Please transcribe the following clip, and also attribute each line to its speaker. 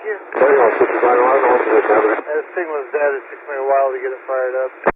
Speaker 1: you.
Speaker 2: 31, switch to 911, all position, have a good.
Speaker 1: That signal is dead. It took me a while to get it fired up.